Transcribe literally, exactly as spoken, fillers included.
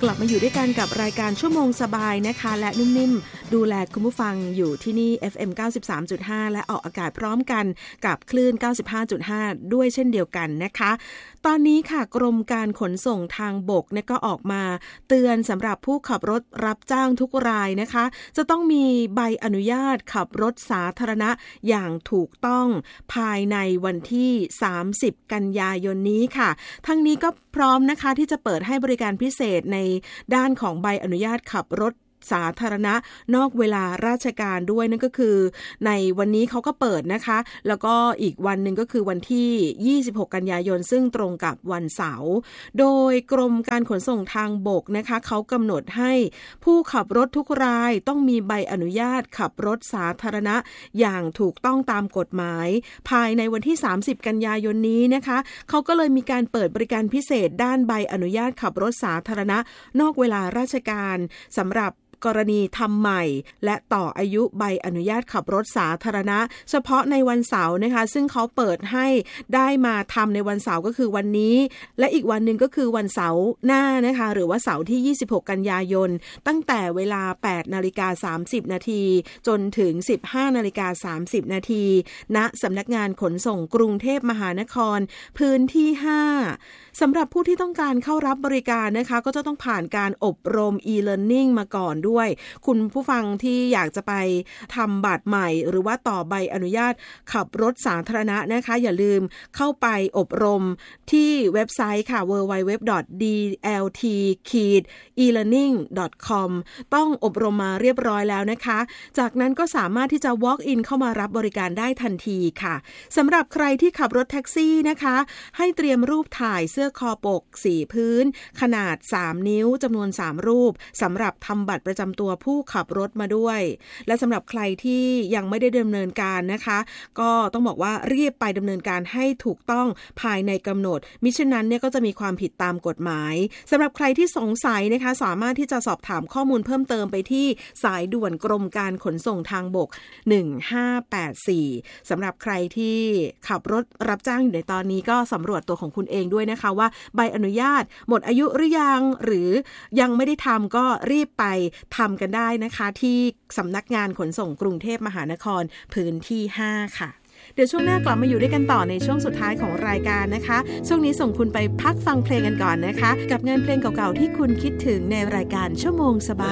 กลับมาอยู่ด้วยกันกับรายการชั่วโมงสบายนะคะและนุ่มนิ่มดูแลคุณผู้ฟังอยู่ที่นี่ เอฟ เอ็ม เก้าสิบสามจุดห้า และออกอากาศพร้อมกันกับคลื่น เก้าสิบห้าจุดห้า ด้วยเช่นเดียวกันนะคะตอนนี้ค่ะกรมการขนส่งทางบกเนี่ยก็ออกมาเตือนสำหรับผู้ขับรถรับจ้างทุกรายนะคะจะต้องมีใบอนุญาตขับรถสาธารณะอย่างถูกต้องภายในวันที่สามสิบกันยายนนี้ค่ะทั้งนี้ก็พร้อมนะคะที่จะเปิดให้บริการพิเศษในด้านของใบอนุญาตขับรถสาธารณะนอกเวลาราชการด้วยนั่นก็คือในวันนี้เขาก็เปิดนะคะแล้วก็อีกวันหนึ่งก็คือวันที่ยี่สิบหกกันยายนซึ่งตรงกับวันเสาร์โดยกรมการขนส่งทางบกนะคะเขากำหนดให้ผู้ขับรถทุกรายต้องมีใบอนุญาตขับรถสาธารณะอย่างถูกต้องตามกฎหมายภายในวันที่สามสิบกันยายนนี้นะคะเขาก็เลยมีการเปิดบริการพิเศษด้านใบอนุญาตขับรถสาธารณะนอกเวลาราชการสำหรับกรณีทำใหม่และต่ออายุใบอนุญาตขับรถสาธารณะเฉพาะในวันเสาร์นะคะซึ่งเขาเปิดให้ได้มาทำในวันเสาร์ก็คือวันนี้และอีกวันหนึ่งก็คือวันเสาร์หน้านะคะหรือว่าเสาร์ที่ยี่สิบหกกันยายนตั้งแต่เวลา แปดนาฬิกาสามสิบนาทีจนถึง สิบห้านาฬิกาสามสิบนาทีณสำนักงานขนส่งกรุงเทพมหานครพื้นที่ห้าสำหรับผู้ที่ต้องการเข้ารับบริการนะคะก็จะต้องผ่านการอบรม e-learning มาก่อนด้วยคุณผู้ฟังที่อยากจะไปทำบัตรใหม่หรือว่าต่อใบอนุญาตขับรถสาธารณะนะคะอย่าลืมเข้าไปอบรมที่เว็บไซต์ค่ะ ดับเบิลยู ดับเบิลยู ดับเบิลยู ดอท ดี แอล ที อี เลิร์นนิ่ง ดอท คอม ต้องอบรมมาเรียบร้อยแล้วนะคะจากนั้นก็สามารถที่จะ walk in เข้ามารับบริการได้ทันทีค่ะสำหรับใครที่ขับรถแท็กซี่นะคะให้เตรียมรูปถ่ายเสื้อคอปกสีพื้นขนาดสามนิ้วจำนวนสามรูปสำหรับทำบัตรประจำตัวผู้ขับรถมาด้วยและสำหรับใครที่ยังไม่ได้ดำเนินการนะคะก็ต้องบอกว่ารีบไปดำเนินการให้ถูกต้องภายในกำหนดมิฉะนั้นเนี่ยก็จะมีความผิดตามกฎหมายสำหรับใครที่สงสัยนะคะสามารถที่จะสอบถามข้อมูลเพิ่มเติมไปที่สายด่วนกรมการขนส่งทางบกหนึ่งห้าแปดสี่สำหรับใครที่ขับรถรับจ้างอยู่ในตอนนี้ก็สำรวจตัวของคุณเองด้วยนะคะว่าใบอนุญาตหมดอายุหรือยังหรือยังไม่ได้ทำก็รีบไปทำกันได้นะคะที่สำนักงานขนส่งกรุงเทพมหานครพื้นที่ห้าค่ะเดี๋ยวช่วงหน้ากลับมาอยู่ด้วยกันต่อในช่วงสุดท้ายของรายการนะคะช่วงนี้ส่งคุณไปพักฟังเพลงกันก่อนนะคะกับงานเพลงเก่าๆที่คุณคิดถึงในรายการชั่วโมงสบาย